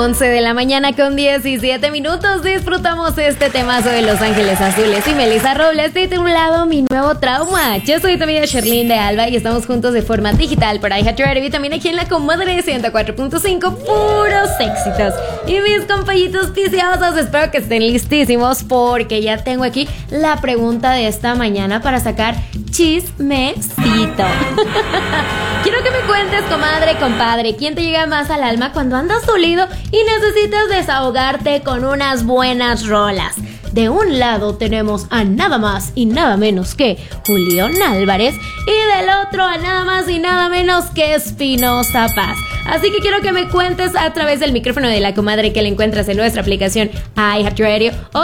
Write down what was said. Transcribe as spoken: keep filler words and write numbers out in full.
once de la mañana con diecisiete minutos disfrutamos este temazo de Los Ángeles Azules y Melissa Robles titulado Mi Nuevo Trauma. Yo soy tu amiga Sherlyn de Alba y estamos juntos de forma digital por iHeartRadio y también aquí en la Comadre ciento cuatro punto cinco, puros éxitos. Y mis compañitos piciosos, espero que estén listísimos porque ya tengo aquí la pregunta de esta mañana para sacar chismecito. Quiero que me cuentes, comadre, compadre, ¿quién te llega más al alma cuando andas dolido y necesitas desahogarte con unas buenas rolas? De un lado tenemos a nada más y nada menos que Julián Álvarez y del otro a nada más y nada menos que Espinosa Paz. Así que quiero que me cuentes a través del micrófono de la comadre que la encuentras en nuestra aplicación iHeartRadio o